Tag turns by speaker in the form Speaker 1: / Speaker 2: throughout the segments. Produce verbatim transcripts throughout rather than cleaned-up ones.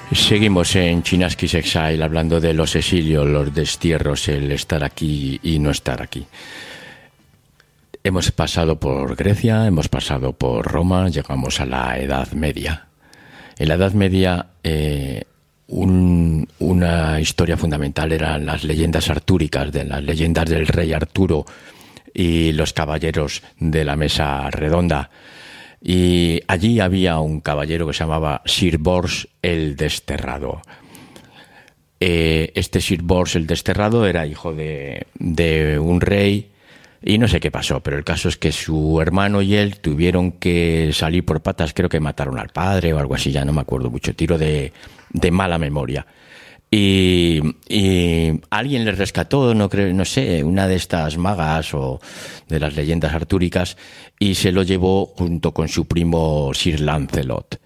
Speaker 1: Seguimos en Chinaski's Exile hablando de los exilios, los destierros, el estar aquí y no estar aquí. Hemos pasado por Grecia, hemos pasado por Roma, llegamos a la Edad Media. En la Edad Media eh, un, una historia fundamental eran las leyendas artúricas, de las leyendas del rey Arturo y los caballeros de la mesa redonda. Y allí había un caballero que se llamaba Sir Bors el Desterrado. Eh, este Sir Bors el Desterrado era hijo de, de un rey y no sé qué pasó, pero el caso es que su hermano y él tuvieron que salir por patas, creo que mataron al padre o algo así, ya no me acuerdo mucho, tiro de, de mala memoria. Y, y alguien les rescató, no creo, no sé, una de estas magas o de las leyendas artúricas, y se lo llevó junto con su primo Sir Lancelot.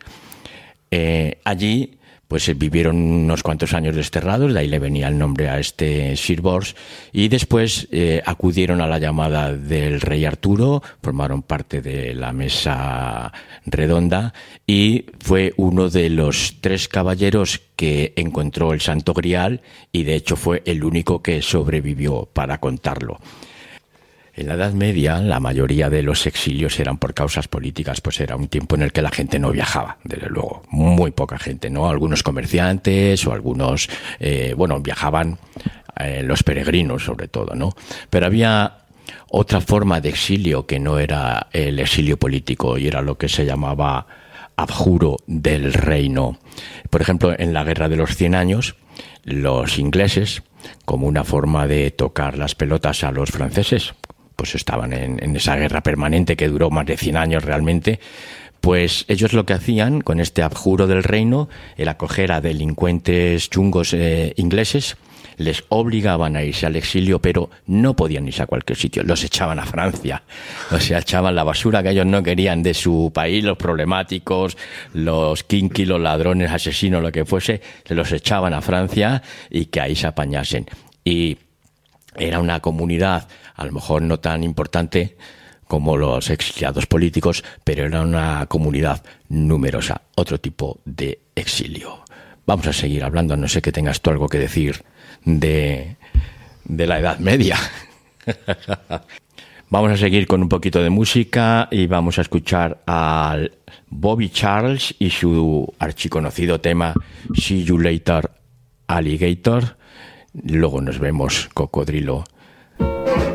Speaker 1: Eh, allí pues vivieron unos cuantos años desterrados, de ahí le venía el nombre a este Sir Bors, y después eh, acudieron a la llamada del rey Arturo, formaron parte de la mesa redonda, y fue uno de los tres caballeros que encontró el Santo Grial, y de hecho fue el único que sobrevivió para contarlo. En la Edad Media, la mayoría de los exilios eran por causas políticas, pues era un tiempo en el que la gente no viajaba, desde luego, muy poca gente, ¿no? Algunos comerciantes o algunos, eh, bueno, viajaban eh, los peregrinos sobre todo, ¿no? Pero había otra forma de exilio que no era el exilio político y era lo que se llamaba abjuro del reino. Por ejemplo, en la Guerra de los Cien Años, los ingleses, como una forma de tocar las pelotas a los franceses, pues estaban en, en esa guerra permanente que duró más de cien años realmente, pues ellos lo que hacían con este abjuro del reino era acoger a delincuentes chungos eh, ingleses, les obligaban a irse al exilio, pero no podían irse a cualquier sitio, los echaban a Francia, o sea, echaban la basura que ellos no querían de su país, los problemáticos, los kinky, los ladrones, asesinos, lo que fuese, se los echaban a Francia y que ahí se apañasen. Y era una comunidad, a lo mejor no tan importante como los exiliados políticos, pero era una comunidad numerosa, otro tipo de exilio. Vamos a seguir hablando, no sé que tengas tú algo que decir de, de la Edad Media. Vamos a seguir con un poquito de música y vamos a escuchar al Bobby Charles y su archiconocido tema See You Later, Alligator. Luego nos vemos, cocodrilo.